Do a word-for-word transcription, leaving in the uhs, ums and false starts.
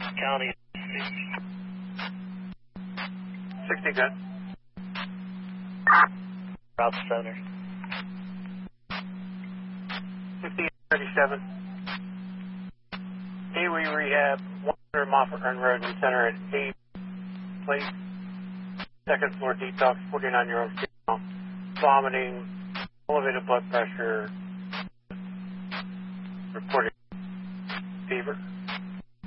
County. sixty good. Route Center. sixty thirty-seven. Gateway Rehab, one hundred Moffett Run Road in Center at eight Place. Second floor detox, forty-nine-year-old female. Vomiting, elevated blood pressure, reported fever.